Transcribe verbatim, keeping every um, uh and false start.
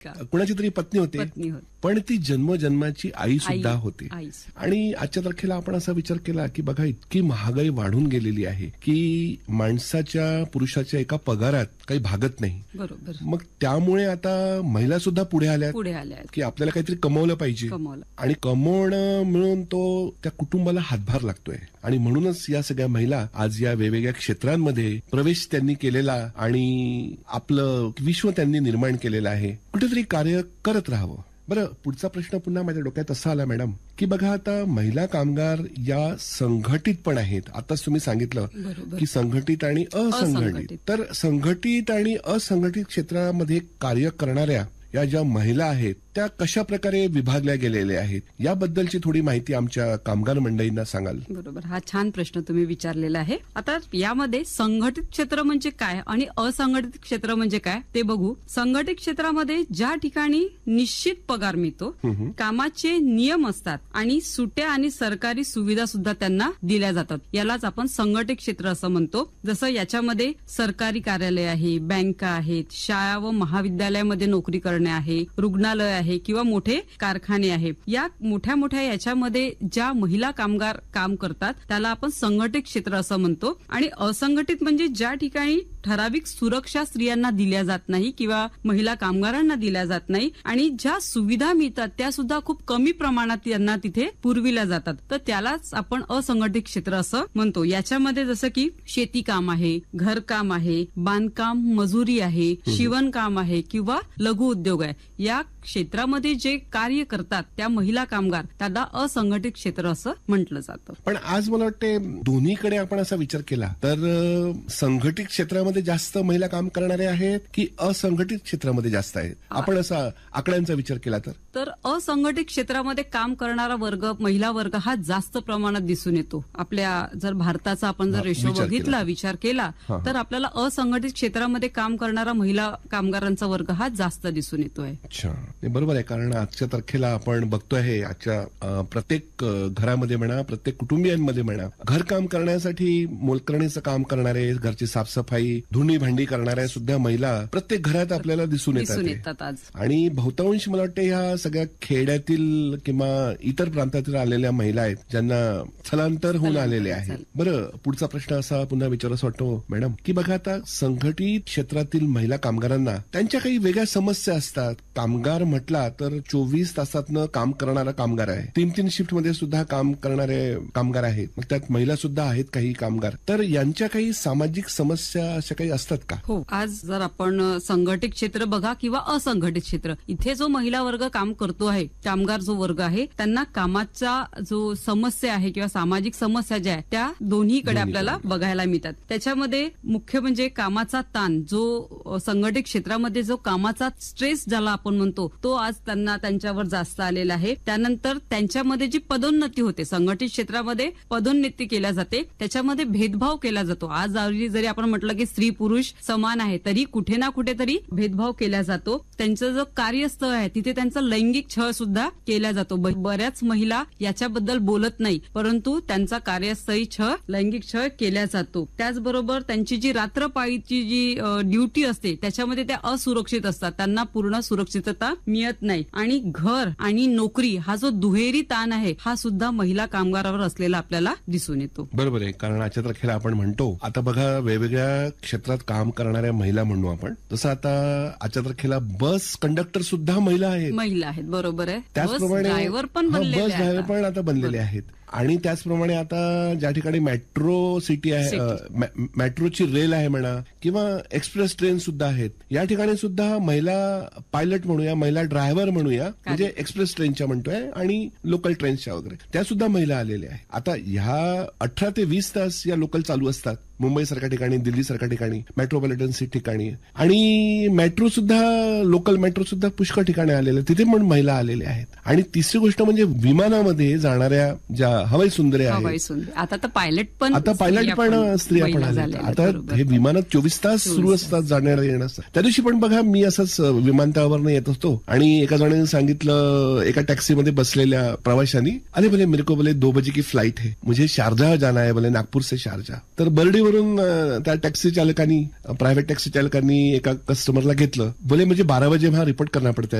कुणाची तरी पत्नी होते, पत्नी होती. पण ती जन्मजन्माची आई सुद्धा आई- होती. आई. आणि आजच्या तारखेला आपण असा विचार केला की बघा, इतकी महागाई वाढून गेलेली आहे की माणसाच्या पुरुषाच्या एका पगारात काही भागत नाही. बरोबर. मग त्यामुळे आता महिला सुद्धा पुढे आल्या पुढे आल्या आहेत. की आपल्याला काहीतरी कमवलं पाहिजे, कमवलं. आणि कमवणं मिळून तो त्या कुटुंबाला हातभार लागतोय. आणि म्हणूनच या सगळ्या महिला आज या वेगवेगळ्या क्षेत्रांमध्ये प्रवेश त्यांनी केलेला आणि आपलं विश्व त्यांनी निर्माण केलेलं आहे. कुठेतरी कार्य करत राहावं. बरं, पुढचा प्रश्न पुन्हा माझ्या डोक्यात असा आला मॅडम की बघा, आता महिला कामगार या संघटित पण आहेत. आताच तुम्ही सांगितलं बरोबर. की संघटित आणि असंघटित. असंघटित. तर संघटित आणि असंघटित क्षेत्रामध्ये कार्य करणाऱ्या या ज्या महिला आहेत त्या कशा प्रकारे विभागल्या गेलेल्या आहेत याबद्दलची थोडी माहिती आमच्या कामगार मंडळींना सांगाल? बरोबर, हा छान प्रश्न तुम्ही विचारलेला आहे. आता यामध्ये संघटित क्षेत्र म्हणजे काय आणि असंघटित क्षेत्र म्हणजे काय ते बघू. संघटित क्षेत्रामध्ये ज्या ठिकाणी निश्चित पगार मिळतो, कामाचे नियम असतात आणि सुट्या आणि सरकारी सुविधा सुद्धा त्यांना दिल्या जातात, यालाच आपण संघटित क्षेत्र असं म्हणतो. जसं याच्यामध्ये सरकारी कार्यालय आहे, बँका आहेत, शाळा व महाविद्यालयामध्ये नोकरी करणे आहे, रुग्णालय आहे किंवा मोठे कारखाने आहे. या मोठ्या मोठ्या याच्यामध्ये ज्या महिला कामगार काम करतात त्याला आपण संघटित क्षेत्र असं म्हणतो. आणि असंघटित म्हणजे ज्या ठिकाणी ठराविक सुरक्षा स्त्रियांना दिल्या जात नाही किंवा महिला कामगारांना दिल्या जात नाही आणि ज्या सुविधा मिळतात त्या सुद्धा खूप कमी प्रमाणात त्यांना तिथे पुरविल्या जातात, तर त्यालाच आपण असंघटित क्षेत्र असं म्हणतो. याच्यामध्ये जसं की शेती काम आहे, घरकाम आहे, बांधकाम मजुरी आहे, शिवणकाम आहे किंवा लघु उद्योग आहे. या क्षेत्रामध्ये जे कार्य करतात त्या महिला कामगार त्याला असंघटित क्षेत्र असं म्हटलं जातं. पण आज मला वाटते दोन्हीकडे आपण असा विचार केला तर संघटित क्षेत्रामध्ये जास्त महिला काम करणारे आहेत की असंघटित क्षेत्रामध्ये जास्त आहेत? आपण असा आकड्यांचा विचार केला तर तर असंघटित क्षेत्रामध्ये काम करणारा वर्ग, महिला वर्ग हा जास्त प्रमाणात दिसून येतो. आपल्या जर भारताचा आपण जर रेशो बघितला, विचार केला तर आपल्याला असंघटित क्षेत्रामध्ये काम करणारा महिला कामगारांचा वर्ग हा जास्त दिसून येतोय. अच्छा, बरोबर आहे. कारण आजच्या तारखेला आपण बघतोय आजच्या प्रत्येक घरामध्ये म्हणा, प्रत्येक कुटुंबियांमध्ये म्हणा, घरकाम करण्यासाठी मोलकरणीचं काम करणारे, घरची साफसफाई, धुणी भांडी करणाऱ्या सुद्धा महिला प्रत्येक घरात आपल्याला दिसून येतात. आज आणि बहुतांश मला वाटतं ह्या सगळ्या खेड्यातील किंवा इतर प्रांतातील आलेल्या महिला आहेत ज्यांना स्थलांतर होऊन आलेले आहेत. बरं, पुढचा प्रश्न असा पुन्हा विचारायचा वाटतो मॅडम की बघा, आता संघटित क्षेत्रातील महिला कामगारांना त्यांच्या काही वेगळ्या समस्या असतात. कामगार म्हटला तर चोवीस तासातनं काम करणारा कामगार आहे, तीन तीन शिफ्ट मध्ये सुद्धा काम करणारे कामगार आहेत, मग त्यात महिला सुद्धा आहेत काही कामगार. तर यांच्या काही सामाजिक समस्या अशा काही असतात का? हो, आज जर आपण संघटित क्षेत्र बघा किंवा असंघटित क्षेत्र, इथे जो महिला वर्ग काम करतो आहे, कामगार जो वर्ग आहे, त्यांना कामाचा जो समस्या आहे किंवा सामाजिक समस्या ज्या आहेत त्या दोन्हीकडे आपल्याला बघायला मिळतात. त्याच्यामध्ये मुख्य म्हणजे कामाचा ताण, जो संघटित क्षेत्रामध्ये जो कामाचा स्ट्रेस ज्याला आपण म्हणतो तो आज त्यांना त्यांच्यावर जास्त आलेला आहे. त्यानंतर त्यांच्यामध्ये जी पदोन्नती होते, संघटित क्षेत्रामध्ये पदोन्नती केल्या जाते, त्याच्यामध्ये भेदभाव केला जातो. आज जरी आपण म्हटलं की स्त्री पुरुष समान आहे तरी कुठे ना कुठेतरी भेदभाव केला जातो. त्यांचं जो कार्यस्थळ आहे तिथे त्यांचा लैंगिक छळ सुद्धा केला जातो. बऱ्याच महिला याच्याबद्दल बोलत नाही, परंतु त्यांचा कार्यस्थळी छळ, लैंगिक छळ केला जातो. त्याचबरोबर त्यांची जी रात्रपाळीची जी ड्युटी असते त्याच्यामध्ये त्या असुरक्षित असतात, त्यांना पूर्ण सुरक्षितता मिळत नाही. आणि घर आणि नोकरी हा जो दुहेरी ताण आहे हा सुद्धा महिला कामगारावर असलेला आपल्याला दिसून येतो. बरोबर आहे. कारण आजच्या तारखेला आपण म्हणतो, आता बघा वेगवेगळ्या क्षेत्रात काम करणाऱ्या महिला म्हणू आपण, तसं आता आजच्या तारखेला बस कंडक्टर सुद्धा महिला आहेत. महिला आहेत, बरोबर आहे. त्याचप्रमाणे ड्रायव्हर पण बस बनलेले ड्रायव्हर पण आता बनलेले आहेत. आणि त्याचप्रमाणे आता ज्या ठिकाणी मेट्रो सिटी आहे, मेट्रोची रेल आहे म्हणा किंवा एक्सप्रेस ट्रेन सुद्धा आहेत, या ठिकाणी सुद्धा महिला पायलट म्हणूया, महिला ड्रायव्हर म्हणूया, म्हणजे एक्सप्रेस ट्रेनच्या म्हणतोय आणि लोकल ट्रेन्सच्या वगैरे, त्या सुद्धा महिला आलेल्या आहेत. आता ह्या अठरा ते वीस तास या लोकल चालू असतात मुंबई सारख्या ठिकाणी, दिल्ली सारख्या ठिकाणी, मेट्रोपॉलिटन सिटी ठिकाणी. आणि मेट्रो सुद्धा, लोकल मेट्रो सुद्धा पुष्कळ ठिकाणी आलेले, तिथे पण महिला आलेल्या आहेत. आणि तिसरी गोष्ट म्हणजे विमानामध्ये जाणाऱ्या ज्या हवाई सुंदर्या आहेत, आता तर पायलट पण आता पायलट पण स्त्रिया पण आल्या. आता हे विमानात चोवीस तास सुरू असतात जाणार येणं. त्या दिवशी पण बघा, मी असंच विमानतळावरनं येत असतो आणि एका जणांनी सांगितलं, एका टॅक्सीमध्ये बसलेल्या प्रवाशांनी, अरे बोले मेरे को बोले दो बजे की फ्लाइट है, मुझे शारजाह जाना है, बोले नागपूर से शारजाह. तर बर्डीवरून वरून अ, त्या टॅक्सी चालकांनी प्रायव्हेट टॅक्सी चालकांनी एका कस्टमरला घेतलं. बोले मुझे बारह बजे वहां रिपोर्ट करना पड़ता है.